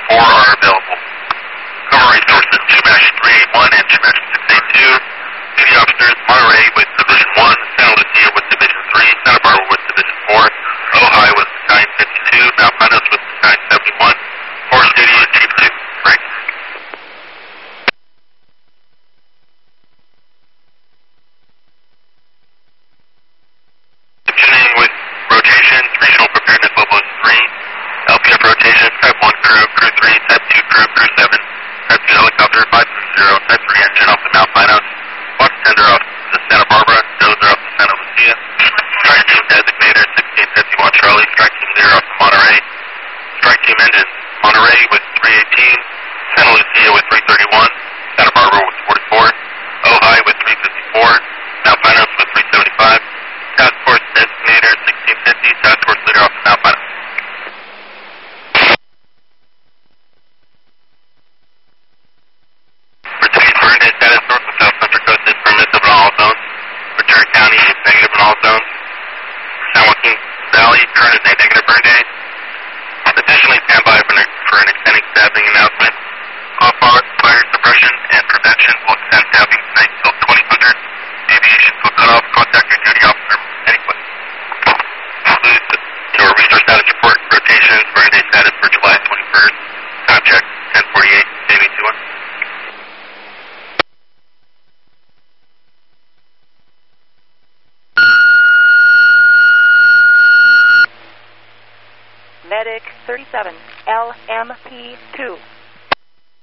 4 are available. Cover resources, Chumash 381 and Chumash 682. Duty officers, Monterey with Division 1, Santa Lucia with Division 3, Santa Barbara with Division 4, Ojai with Battalion 52, Mount Pinos with Battalion 71, Forest City with Chief 2. Break. Continuing with rotations, regional preparedness level is 3. LPF rotations, Type 1 crew, Crew 3, Type 2 crew, Crew 7, Type 2 helicopter, 530, Type 3 engine off the Mount Pinos, Watch tender off the Santa Barbara, dozer off the Santa Lucia, Strike Team designator, 1651 Charlie, Strike Team leader off the Monterey, Strike Team engines, Monterey with 318, Santa Lucia with 331, Santa Barbara with 44, Ojai with 354, Mount Pinos with 375, Task Force designator, 1650, Task Force leader off the Mount Pinos. Retain burn day status north and south Central Coast is permissive in all zones. Return County is negative in all zones. San Joaquin Valley, current is a negative burn day. Additionally, stand by for an extending staffing announcement. All fire suppression and prevention will extend staffing tonight until 2000. Aviation will cut off. Contact your duty officer anyway. Include your resource status report, rotations, burn day status for July 21st. Time check, 10:48, Navy 21. Medic 37, LMP2.